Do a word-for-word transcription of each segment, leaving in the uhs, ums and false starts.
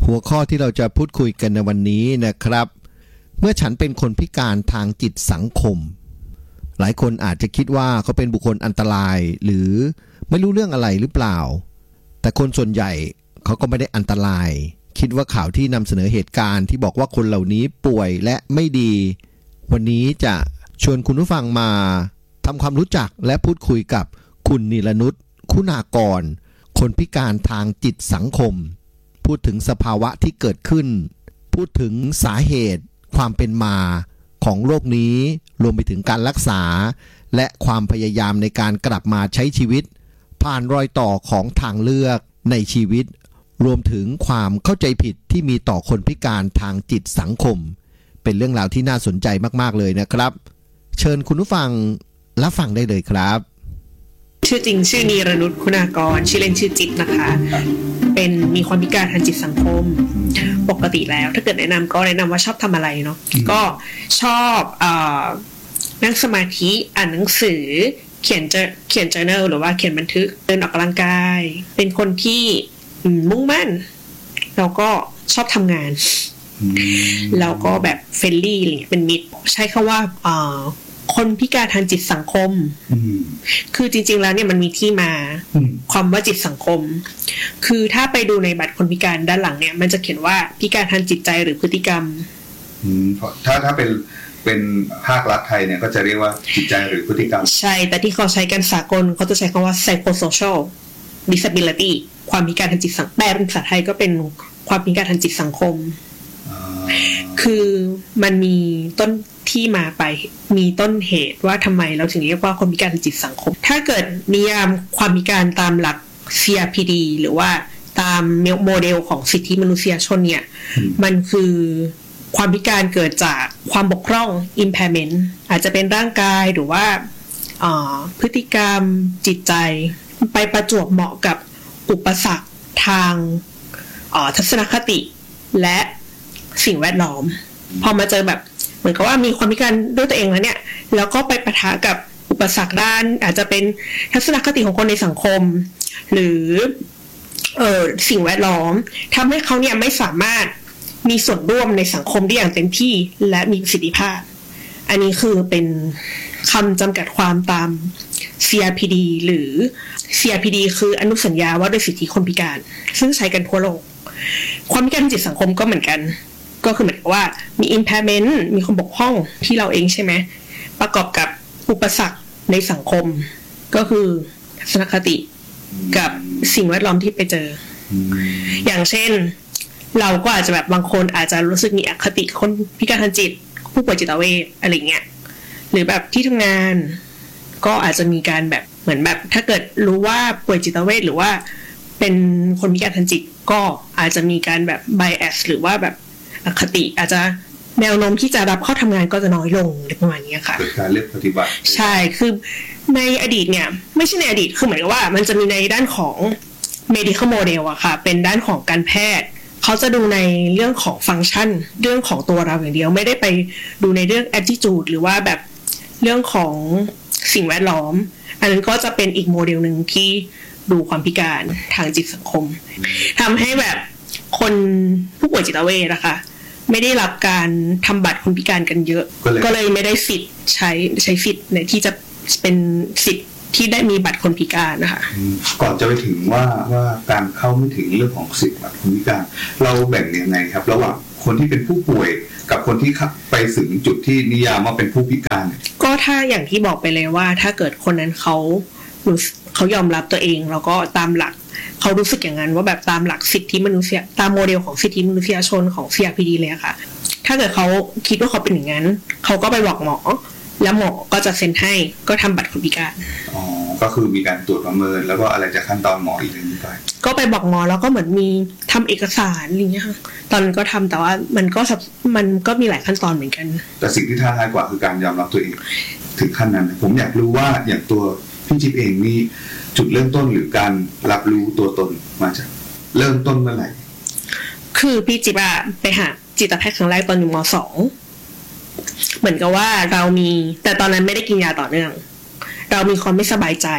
หัวข้อที่เราจะพูดคุยกันในวันนี้นะครับเมื่อฉันเป็นคนพิการทางจิตสังคมหลายคนอาจจะคิดว่าเขาเป็นบุคคลอันตรายหรือไม่รู้เรื่องอะไรหรือเปล่าแต่คนส่วนใหญ่เขาก็ไม่ได้อันตรายคิดว่าข่าวที่นำเสนอเหตุการณ์ที่บอกว่าคนเหล่านี้ป่วยและไม่ดีวันนี้จะชวนคุณผู้ฟังมาทำความรู้จักและพูดคุยกับคุณนิรนุชคุณากรคนพิการทางจิตสังคมพูดถึงสภาวะที่เกิดขึ้นพูดถึงสาเหตุความเป็นมาของโรคนี้รวมไปถึงการรักษาและความพยายามในการกลับมาใช้ชีวิตผ่านรอยต่อของทางเลือกในชีวิตรวมถึงความเข้าใจผิดที่มีต่อคนพิการทางจิตสังคมเป็นเรื่องราวที่น่าสนใจมากๆเลยนะครับเชิญคุณผู้ฟังรับฟังได้เลยครับชื่อจริงชื่อนิรนุชคุณากรชื่อเล่นชื่อจิ๊บนะคะเป็นมีความพิการทางจิตสังคมปกติแล้วถ้าเกิดแนะนำก็แนะนำว่าชอบทำอะไรเนาะก็ชอบเอ่อนั่งสมาธิอ่านหนังสือเขียนจะเขียน journal หรือว่าเขียนบันทึกเดินออกกำลังกายเป็นคนที่มุ่งมั่นแล้วก็ชอบทำงานแล้วก็แบบเฟรนลี่อะไรเป็นมิตรใช้คำว่าเอ่อคนพิการทางจิตสังคมคือจริงๆแล้วเนี่ยมันมีที่มาความว่าจิตสังคมคือถ้าไปดูในบัตรคนพิการด้านหลังเนี่ยมันจะเขียนว่าพิการทางจิตใจหรือพฤติกรรมถ้าถ้าเป็นเป็นภาครัฐไทยเนี่ยก็จะเรียกว่าจิตใจหรือพฤติกรรมใช่แต่ที่เขาใช้กันสากลเขาจะใช้คำว่า psychosocial disability ความพิการทางจิตสังคมแปลเป็นภาษาไทยก็เป็นความพิการทางจิตสังคมคือมันมีต้นที่มาไปมีต้นเหตุว่าทำไมเราถึงเรียกว่าคนพิการทางจิตสังคมถ้าเกิดนิยามความพิการตามหลัก ซี อาร์ พี ดี หรือว่าตามโมเดลของสิทธิมนุษยชนเนี่ยมันคือความพิการเกิดจากความบกพร่อง impairment อาจจะเป็นร่างกายหรือว่าพฤติกรรมจิตใจไปประจวบเหมาะกับอุปสรรคทางทัศนคติและสิ่งแวดล้อมพอมาเจอแบบเหมือนกับว่ามีความพิการด้วยตัวเองแล้วเนี่ยแล้วก็ไปปะทะกับอุปสรรคด้านอาจจะเป็นทัศนคติของคนในสังคมหรือเอ่อสิ่งแวดล้อมทำให้เขาเนี่ยไม่สามารถมีส่วนร่วมในสังคมได้อย่างเต็มที่และมีประสิทธิภาพอันนี้คือเป็นคำจำกัดความตาม ซี อาร์ พี ดี หรือ ซี อาร์ พี ดี คืออนุสัญญาว่าด้วยสิทธิคนพิการซึ่งใช้กันทั่วโลกความพิการทางจิตสังคมก็เหมือนกันก็คือเหมือนกับว่ามี impairment มีความบกพร่องที่เราเองใช่ไหมประกอบกับอุปสรรคในสังคมก็คือทัศนคติกับสิ่งแวดล้อมที่ไปเจออย่างเช่นเราก็อาจจะแบบบางคนอาจจะรู้สึกมีอคติคนพิการทางจิตผู้ป่วยจิตเวชอะไรเงี้ยหรือแบบที่ทำงานก็อาจจะมีการแบบเหมือนแบบถ้าเกิดรู้ว่าป่วยจิตเวชหรือว่าเป็นคนพิการทางจิตก็อาจจะมีการแบบ bias หรือว่าแบบอคติอาจจะแนวโน้มที่จะรับเข้าทำงานก็จะน้อยลงอะไรประมาณนี้ค่ะเกิดการเลือกปฏิบัติใช่คือในอดีตเนี่ยไม่ใช่ในอดีตคือเหมือนกับว่ามันจะมีในด้านของ medical model อะค่ะเป็นด้านของการแพทย์เขาจะดูในเรื่องของฟังก์ชันเรื่องของตัวเราอย่างเดียวไม่ได้ไปดูในเรื่อง attitude หรือว่าแบบเรื่องของสิ่งแวดล้อมอันนั้นก็จะเป็นอีกโมเดลนึงที่ดูความพิการทางจิตสังคมทำให้แบบคนผู้ป่วยจิตเวชนะคะไม่ได้รับการทำบัตรคนพิการกันเยอะก็เลยไม่ได้สิทธิ์ใช้ใช้สิทธิ์ในที่จะเป็นสิทธิ์ที่ได้มีบัตรคนพิการนะคะก่อนจะไปถึงว่าว่าการเข้าไม่ถึงเรื่องของสิทธิ์บัตรคนพิการเราแบ่งยังไงครับระหว่างคนที่เป็นผู้ป่วยกับคนที่ไปถึงจุดที่นิยามว่าเป็นผู้พิการก็ถ้าอย่างที่บอกไปเลยว่าถ้าเกิดคนนั้นเขาเขายอมรับตัวเองแล้วก็ตามหลักเขารู้สึกอย่างนั้นว่าแบบตามหลักสิทธิมนุษยตามโมเดลของสิทธิมนุษยชนของ ซี อาร์ พี ดี เลยค่ะถ้าเกิดเขาคิดว่าเขาเป็นอย่างนั้นเขาก็ไปบอกหมอแล้วหมอก็จะเซ็นให้ก็ทำบัตรคนพิการอ๋อก็คือมีการตรวจประเมินแล้วก็อะไรจากขั้นตอนหมออีกนิดไปก็ไปบอกหมอแล้วก็เหมือนมีทำเอกสารอะไรเงี้ยค่ะตอนนั้นก็ทำแต่ว่ามันก็มันก็มีหลายขั้นตอนเหมือนกันแต่สิ่งที่ท้าทายกว่าคือการยอมรับตัวเองถึงขั้นนั้นผมอยากรู้ว่าอย่างตัวพี่จิ๊บเองนี่จุดเริ่มต้นหรือการรับรู้ตัวตนมาจากเริ่มต้นเมื่อไหร่คือพี่จิ๊บอะไปหาจิตแพทย์ครั้งแรกตอนอยู่ม.สอง เหมือนกับว่าเรามีแต่ตอนนั้นไม่ได้กินยาต่อเนื่องเรามีความไม่สบายใจ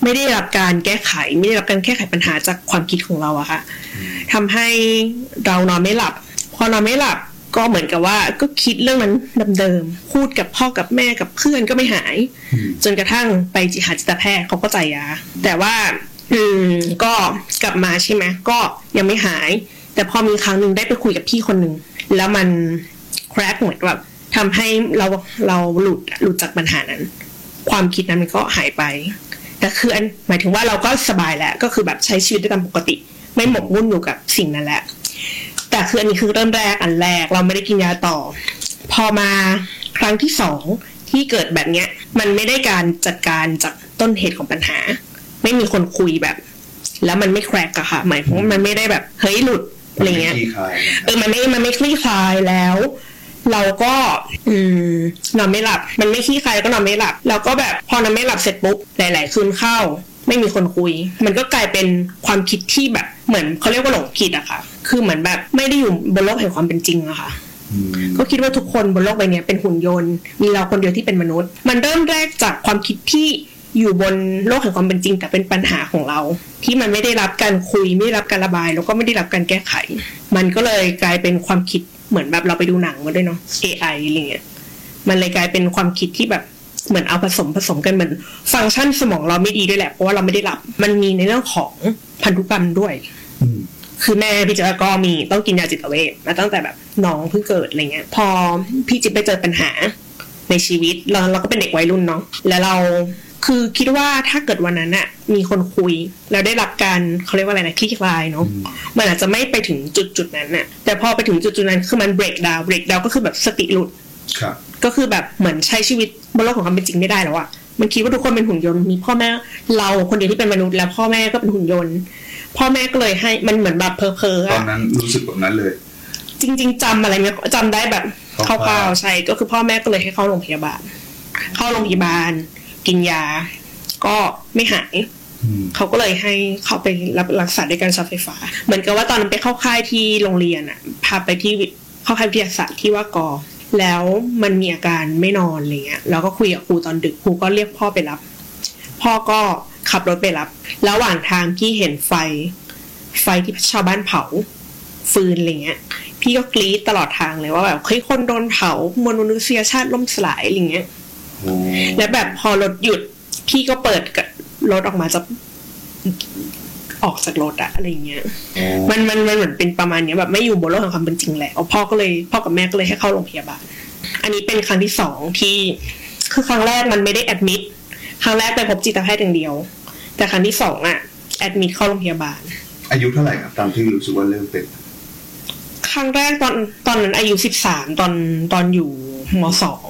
ไม่ได้รับการแก้ไขไม่ได้รับการแก้ไขปัญหาจากความคิดของเราอะค่ะทำให้เรานอนไม่หลับพอนอนไม่หลับก็เหมือนกับว่าก็คิดเรื่องนั้นเดิมๆพูดกับพ่อกับแม่กับเพื่อนก็ไม่หายจนกระทั่งไปหาจิตแพทย์เขาก็จ่ายยาแต่ว่าอืมก็กลับมาใช่ไหมก็ยังไม่หายแต่พอมีครั้งหนึ่งได้ไปคุยกับพี่คนหนึ่งแล้วมันแครกเหมือนแบบทำให้เราเราหลุดหลุดจากปัญหานั้นความคิดนั้นมันก็หายไปแต่คืออันหมายถึงว่าเราก็สบายแล้วก็คือแบบใช้ชีวิตได้ตามปกติไม่หมกมุ่นอยู่กับสิ่งนั้นแหละแต่คืออันนี้คือเริ่มแรกอันแรกเราไม่ได้กินยาต่อพอมาครั้งที่สองที่เกิดแบบเนี้ยมันไม่ได้การจัดการจากต้นเหตุของปัญหาไม่มีคนคุยแบบแล้วมันไม่แครกอะค่ะหมายถึงว่ามันไม่ได้แบบเฮ้ยหลุดอะไรเงี้ยเออมันไม่มันไม่คลี่คลายแล้วเราก็อืมนอนไม่หลับมันไม่คลี่คลายก็นอนไม่หลับแล้วก็แบบพอนอนไม่หลับเสร็จปุ๊บหลายๆคืนเข้าไม่มีคนคุยมันก็กลายเป็นความคิดที่แบบเหมือนเขาเรียกว่าหลงผิดอะค่ะคือเหมือนแบบไม่ได้อยู่บนโลกแห่งความเป็นจริงอะค่ะก็คิดว่าทุกคนบนโลกใบนี้เป็นหุ่นยนต์มีเราคนเดียวที่เป็นมนุษย์มันเริ่มแรกจากความคิดที่อยู่บนโลกแห่งความเป็นจริงแต่เป็นปัญหาของเราที่มันไม่ได้รับการคุยไม่ได้รับการระบายแล้วก็ไม่ได้รับการแก้ไขมันก็เลยกลายเป็นความคิดเหมือนแบบเราไปดูหนังมาด้วยเนาะ เอ ไอ อะไรเงี้ยมันเลยกลายเป็นความคิดที่แบบเหมือนเอาผสมผสมกันเหมือนฟังก์ชันสมองเราไม่ดีด้วยแหละเพราะว่าเราไม่ได้หลับมันมีในเรื่องของพันธุกรรมด้วยคือแม่พี่จิ๊บก็มีต้องกินยาจิตเวชมาตั้งแต่แบบน้องเพิ่งเกิดอะไรเงี้ยพอพี่จิ๊บไปเจอปัญหาในชีวิตเราเราก็เป็นเด็กวัยรุ่นเนาะแล้วเราคือคิดว่าถ้าเกิดวันนั้นน่ะมีคนคุยแล้วได้รับการเขาเรียกว่าอะไรนะคลี่คลายเนาะมันอาจจะไม่ไปถึงจุดจุดนั้นน่ะแต่พอไปถึงจุดจุดนั้นคือมัน break down break down ก็คือแบบสติหลุดก็คือแบบเหมือนใช้ชีวิตบนโลกของความเป็นจริงไม่ได้แล้วอะมันคิดว่าทุกคนเป็นหุ่นยนต์มีพ่อแม่เราคนเดียวที่เป็นมนุษย์แล้วพ่อแม่ก็เป็นหุ่นยนต์พ่อแม่ก็เลยให้มันเหมือนแบบเพ้อๆอะตอนนั้นรู้สึกแบบนั้นเลยจริงๆจำอะไรไม่จำได้แบบคร่าวๆใช่ก็คือพ่อแม่ก็เลยให้เข้าโรงพยาบาลเข้าโรงพยาบาลกินยาก็ไม่หายเขาก็เลยให้เขาไปรับรักษาด้วยการช็อตไฟฟ้าเหมือนกับว่าตอนนั้นไปเข้าค่ายที่โรงเรียนอ่ะพาไปที่เข้าค่ายวิทยาศาสตร์ที่ว่ากอแล้วมันมีอาการไม่นอนอะไรเงี้ยแล้วก็คุยกับครูตอนดึกครูก็เรียกพ่อไปรับพ่อก็ขับรถไปรับแล้วระหว่างทางพี่เห็นไฟไฟที่ชาวบ้านเผาฟืนอะไรเงี้ยพี่ก็กรี๊ดตลอดทางเลยว่าแบบเฮ้ยคนโดนเผามวลมนุษยชาติล่มสลายอะไรเงี้ยแล้วแบบพอรถหยุดพี่ก็เปิดรถออกมาจะออกจากรถอะอะไรเงี้ยมันมันมันเหมือนเป็นประมาณนี้แบบไม่อยู่บนโลกแห่งความเป็นจริงแล้วพ่อก็เลยพ่อกับแม่ก็เลยให้เข้าโรงพยาบาลอันนี้เป็นครั้งที่สองที่คือครั้งแรกมันไม่ได้แอดมิดครั้งแรกไปพบจิตแพทย์อย่างเดียวแต่ครั้งที่สองอะแอดมิดเข้าโรงพยาบาลอายุเท่าไหร่ครับตามที่รู้สึกว่าเริ่มเป็นครั้งแรกตอนตอนนั้นอายุสิบสามตอนตอนอยู่ม.สอง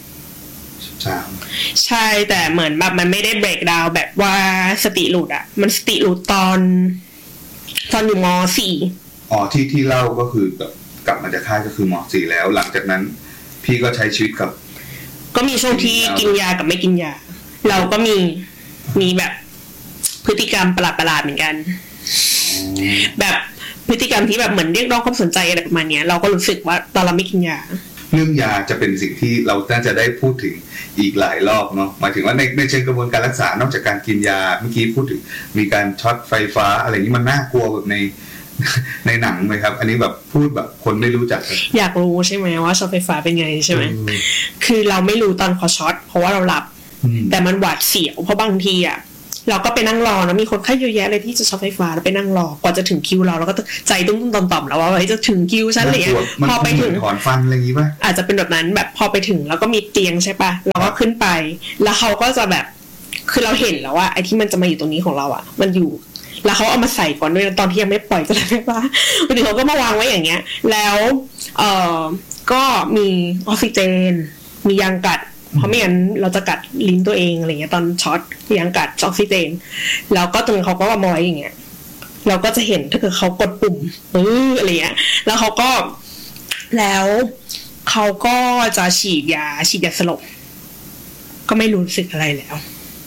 ใช่แต่เหมือนแบบมันไม่ได้เบรกดาวน์แบบว่าสติหลุดอ่ะมันสติหลุดตอนตอนอยู่ม.สี่อ๋อที่ที่เล่าก็คือแบบกลับมาจากค่ายก็คือม.สี่แล้วหลังจากนั้นพี่ก็ใช้ชีวิตกับก็มีช่วงที่กินยากับไม่กินยาเราก็มีมีแบบพฤติกรรมประหลาดๆเหมือนกันแบบพฤติกรรมที่แบบเหมือนเรียกร้องความสนใจอะไรประมาณนี้เราก็รู้สึกว่าตอนเราไม่กินยาเรื่องยาจะเป็นสิ่งที่เราน่าจะได้พูดถึงอีกหลายรอบเนาะหมายถึงว่าในในเชิงกระบวนการรักษานอกจากการกินยาเมื่อกี้พูดถึงมีการช็อตไฟฟ้าอะไรนี้มันน่ากลัวแบบในในหนังไหมครับอันนี้แบบพูดแบบคนไม่รู้จักอยากรู้ใช่ไหมว่าช็อตไฟฟ้าเป็นไงใช่ไหมคือเราไม่รู้ตอนเขาช็อตเพราะว่าเราหลับแต่มันหวาดเสียวเพราะบางทีอ่ะเราก็ไปนั่งรอนะมีคนไข้เยอะแยะเลยที่จะช็อตไฟฟ้าแล้วไปนั่งรอกว่าจะถึงคิวเราแล้วก็ใจตุ้มๆต่อมๆแล้วว่าจะถึงคิวฉันเลยพอไปถึงถอนฟันอะไรอย่างงี้ป่ะอาจจะเป็นแบบนั้นแบบพอไปถึงแล้วก็มีเตียงใช่ป่ะเราก็ขึ้นไปแล้วเขาก็จะแบบคือเราเห็นแล้วว่าไอ้ที่มันจะมาอยู่ตรงนี้ของเราอ่ะมันอยู่แล้วเขาเอามาใส่ก่อนด้วยตอนที่ยังไม่ปล่อยก็เลยไม่ว่าบางทีเขาก็มาวางไว้อย่างเงี้ยแล้วเอ่อก็มีออกซิเจนมียางกัดเพราะไม่งั้นเราจะกัดลิ้นตัวเองอะไรเงี้ยตอนช็อตยังกัดออกซิเจนแล้วก็ตรงเขาก็มอยอย่างเงี้ยเราก็จะเห็นถ้าเกิดเขากดปุ่มเอออะไรเงี้ยแล้วเขาก็แล้วเขาก็จะฉีดยาฉีดยาสลบก็ไม่รู้สึกอะไรแล้ว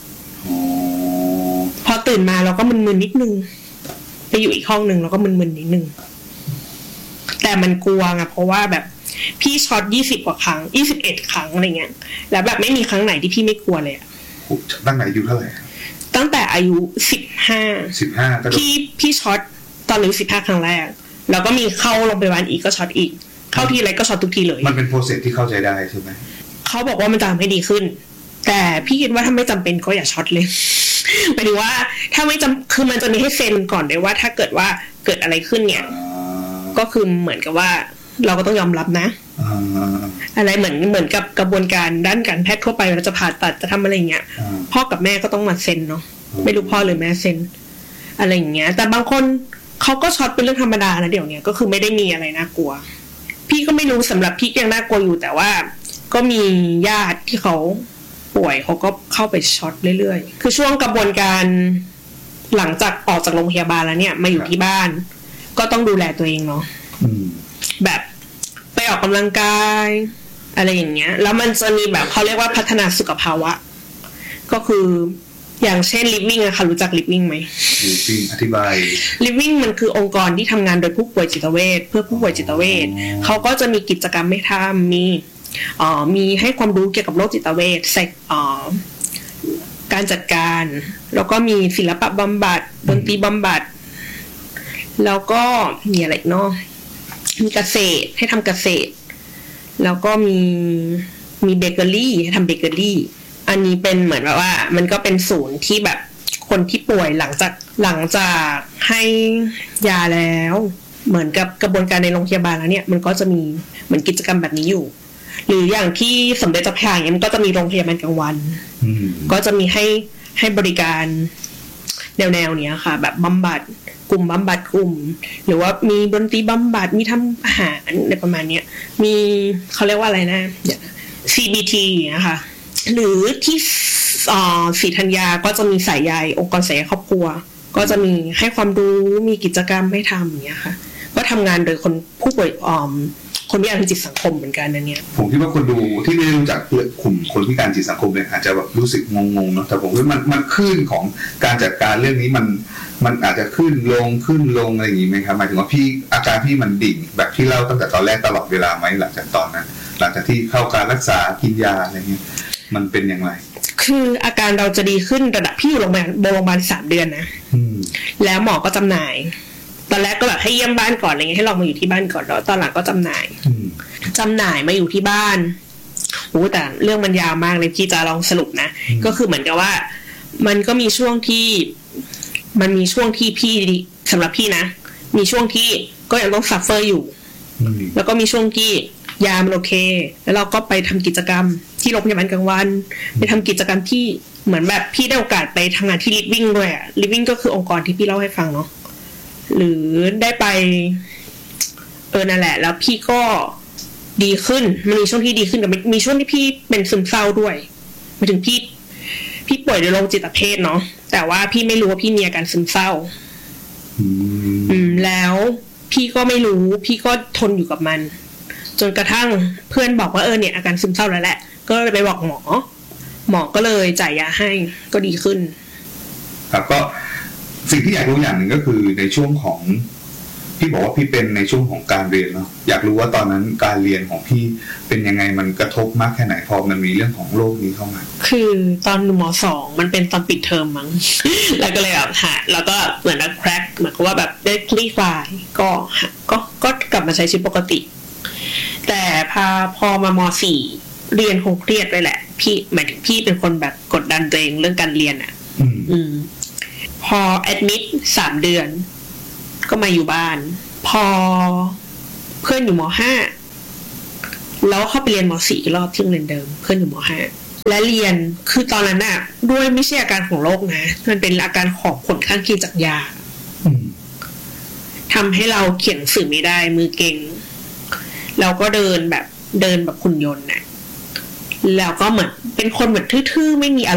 พอตื่นมาเราก็มึนๆนิดนึงไปอยู่อีกห้องนึงเราก็มึนๆนิดนึงแต่มันกลัวไงเพราะว่าแบบพี่ช็อตยี่สิบกว่าครั้งยี่สิบเอ็ดครั้งอะไรเงี้ยแล้วแบบไม่มีครั้งไหนที่พี่ไม่กลัวเลยอ่ะตั้งไหนอยู่เท่าไหร่ตตั้งแต่อายุสิบห้าสิบห้าก็พี่พี่ช็อตตอนอายุสิบห้าครั้งแรกแล้วก็มีเข้าโรงพยาบาลอีกก็ช็อตอีกเข้าทีไรก็ช็อตทุกทีเลยมันเป็นโปรเซสที่เข้าใจได้ใช่ไหมเขาบอกว่ามันจะทำให้ดีขึ้นแต่พี่คิดว่าถ้าไม่จำเป็นก็อย่าช็อตเลยหมายถึงว่าถ้าไม่จำคือมันจะมีให้เซ็นก่อนด้วยว่าถ้าเกิดว่าเกิดอะไรขึ้นเนี่ยก็คือเหมือนกับว่าเราก็ต้องยอมรับนะอะไรเหมือนเหมือนกับกระบวนการด้านการแพทย์ทั่วไปเราจะผ่าตัดจะทำอะไรเงี้ยพ่อกับแม่ก็ต้องมาเซ็นเนาะไม่รู้พ่อหรือแม่เซ็นอะไรอย่างเงี้ยแต่บางคนเขาก็ช็อตเป็นเรื่องธรรมดานะเดี๋ยวนี้ก็คือไม่ได้มีอะไรน่ากลัวพี่ก็ไม่รู้สำหรับพี่ยังน่ากลัวอยู่แต่ว่าก็มีญาติที่เขาป่วยเขาก็เข้าไปช็อตเรื่อยๆคือช่วงกระบวนการหลังจากออกจากโรงพยาบาลแล้วเนี่ยมาอยู่ที่บ้านก็ต้องดูแลตัวเองเนาะแบบไปออกกำลังกายอะไรอย่างเงี้ยแล้วมันจะมีแบบเขาเรียกว่าพัฒนาสุขภาวะก็คืออย่างเช่น Living อะค่ะรู้จัก Living ไหม Living อธิบาย Living มันคือองค์กรที่ทำงานโดยผู้ป่วยจิตเวชเพื่อผู้ป่วยจิตเวชเขาก็จะมีกิจกรรมให้ทำมีอ๋อมีให้ความรู้เกี่ยวกับโรคจิตเวชใส่อ๋อการจัดการแล้วก็มีศิลปะบำบัดดนตรีบำบัดแล้วก็มีอะไรเนาะมีเกษตรให้ทำเกษตรแล้วก็มีมีเบเกอรี่ให้ทำเบเกอรี่อันนี้เป็นเหมือนแบบว่ามันก็เป็นศูนย์ที่แบบคนที่ป่วยหลังจากหลังจากให้ยาแล้วเหมือนกับกระบวนการในโรงพยาบาลแล้วเนี่ยมันก็จะมีเหมือนกิจกรรมแบบนี้อยู่หรืออย่างที่สมเด็จเจ้าพระยาอย่างเงี้ยมันก็จะมีโรงพยาบาลกลางวันก็จะมีให้ให้บริการแนวแนวเนี้ยค่ะแบบบำบัดกลุ่มบำบัดกลุ่มหรือว่ามีดนตรีบำบัดมีทำอาหารในประมาณเนี้ยมีเขาเรียกว่าอะไรนะ ซี บี ที นะคะหรือที่ศรีธัญญาก็จะมีสายใยองค์กรสายใยครอบครัวก็จะมีให้ความรู้มีกิจกรรมให้ทำอย่างเงี้ยค่ะก็ทำงานโดยคนผู้ป่วยอ่อมคนพิการทางจิตสังคมเหมือนกันนะเนี่ยผมคิดว่าคนดูที่ไม่รู้จักกลุ่มคนพิการจิตสังคมเนี่ยอาจจะแบบรู้สึกงงๆเนาะแต่ผมว่ามันมันขึ้นของการจัดการเรื่องนี้มันมันอาจจะขึ้นลงขึ้นลงอะไรอย่างงี้ไหมครับหมายถึงว่าพี่อาการพี่มันดิ่งแบบที่เล่าตั้งแต่ตอนแรกตลอดเวลาไหมหลังจากตอนนั้นหลังจากที่เข้าการรักษากินยาอะไรเงี้ยมันเป็นอย่างไรคืออาการเราจะดีขึ้นระดับพี่อยู่โรงพยาบาลโรงพยาบาลสามเดือนนะแล้วหมอก็จำหน่ายตอนแรกก็แบบให้เยี่ยมบ้านก่อนอะไรเงี้ยให้ลองมาอยู่ที่บ้านก่อนแล้วตอนหลังก็จำหน่ายจำหน่ายมาอยู่ที่บ้านโอ้แต่เรื่องมันยาวมากเลยพี่จะลองสรุปนะก็คือเหมือนกับว่ามันก็มีช่วงที่มันมีช่วงที่พี่สำหรับพี่นะมีช่วงที่ก็ยังต้องซัฟเฟอร์อยู่แล้วก็มีช่วงที่ยามันโอเคแล้วเราก็ไปทำกิจกรรมที่โรงพยาบาลกลางวันไปทำกิจกรรมที่เหมือนแบบพี่ได้โอกาสไปทำงานที่ Living ด้วยอะ Living ก็คือองค์กรที่พี่เล่าให้ฟังเนาะหรือได้ไปเออนั่นแหละแล้วพี่ก็ดีขึ้นมันมีช่วงที่ดีขึ้นกับมีช่วงที่พี่เป็นซึมเศร้าด้วยหมายถึงพี่พี่ป่วยด้วยโรคจิตเภทเนาะแต่ว่าพี่ไม่รู้ว่าพี่มีอาการซึมเศร้าอืมแล้วพี่ก็ไม่รู้พี่ก็ทนอยู่กับมันจนกระทั่งเพื่อนบอกว่าเออเนี่ยอาการซึมเศร้าแล้วแหละก็เลยไปบอกหมอหมอก็เลยจ่ายยาให้ก็ดีขึ้นครับก็สิ่งที่อยากรู้อย่างหนึ่งก็คือในช่วงของพี่บอกว่าพี่เป็นในช่วงของการเรียนเนาะอยากรู้ว่าตอนนั้นการเรียนของพี่เป็นยังไงมันกระทบมากแค่ไหนพอมันมีเรื่องของโรคนี้เข้ามาคือตอนม.สองมันเป็นตอนปิดเทอมมั้ง แล้วก็เลยแบบหาแล้วก็เหมือนแบบแคร็กเหมือนกับว่าแบบได้คลี่คลายก็ก็ก็กลับมาใช้ชีวิตปกติแต่พอพอมาม.สี่เรียนคงเครียดไปแหละพี่หมายถึงพี่เป็นคนแบบกดดันตัวเองเรื่องการเรียนอ่ะอืมพอแอดมิดสามเดือนก็มาอยู่บ้านพอเพื่อนอยู่ม.ห้าแล้วเข้าไปเรียนม.สี่รอบที่โรงเรียนเดิมเพื่อนอยู่ม.ห้าและเรียนคือตอนนั้นน่ะด้วยไม่ใช่อาการของโรคนะมันเป็นอาการของผลข้างเคียงจากยาทำให้เราเขียนหนังสือไม่ได้มือเก่งเราก็เดินแบบเดินแบบหุ่นยนต์น่ะแล้วก็เหมือนเป็นคนเหมือนทื่อๆไม่มี